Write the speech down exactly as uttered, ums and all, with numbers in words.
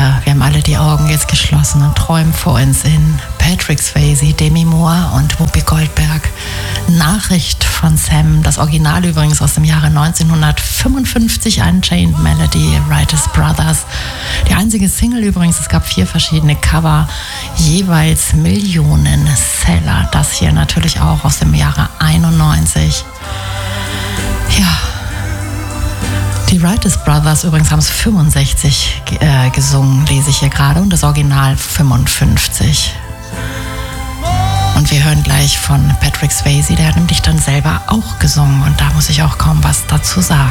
Ja, wir haben alle die Augen jetzt geschlossen und träumen vor uns in Patrick Swayze, Demi Moore und Whoopi Goldberg. Nachricht von Sam, das Original übrigens aus dem Jahre neunzehnhundertfünfundfünfzig, Unchained Melody, Writers Brothers. Die einzige Single übrigens, es gab vier verschiedene Cover, jeweils Millionen Seller. Das hier natürlich auch aus dem Jahre einundneunzig. Ja. Die Writers Brothers übrigens haben es fünfundsechzig äh, gesungen, lese ich hier gerade, und das Original fünfundfünfzig. Und wir hören gleich von Patrick Swayze, der hat nämlich dann selber auch gesungen und da muss ich auch kaum was dazu sagen.